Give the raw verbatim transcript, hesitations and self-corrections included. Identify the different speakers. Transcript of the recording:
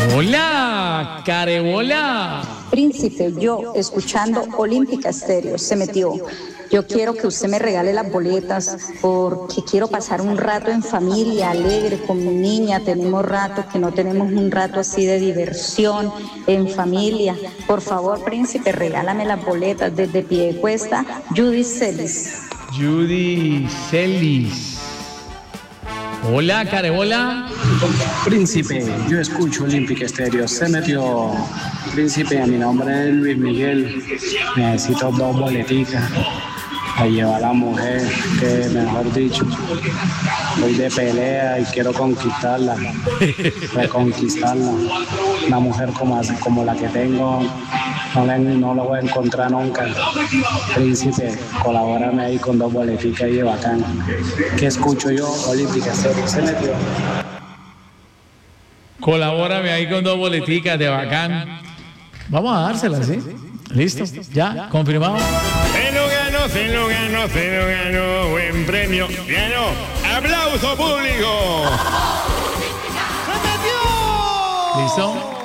Speaker 1: Hola, Carebola.
Speaker 2: Príncipe, yo escuchando Olímpica Estéreo, se metió. Yo quiero que usted me regale las boletas porque quiero pasar un rato en familia, alegre con mi niña. Tenemos rato que no tenemos un rato así de diversión en familia. Por favor, príncipe, regálame las boletas desde Piedecuesta. Judy Celis.
Speaker 1: Judy Celis. Hola, Carebola.
Speaker 3: Príncipe, yo escucho Olímpica Estéreo, se metió. Príncipe, mi nombre es Luis Miguel, necesito dos boleticas a llevar a la mujer, que mejor dicho, voy de pelea y quiero conquistarla, reconquistarla. Una mujer como, como la que tengo, no la, no la voy a encontrar nunca. Príncipe, colabórame ahí con dos boleticas y de bacán. ¿Qué escucho yo? Olímpica Estéreo, se metió.
Speaker 1: Colabórame ahí con dos boleticas de bacán. Vamos a dárselas, ¿sí? Listo, ya, confirmado.
Speaker 4: Se lo ganó, se lo ganó, se lo ganó. Buen premio. Ganó. ¡Aplauso público!
Speaker 1: ¿Listo?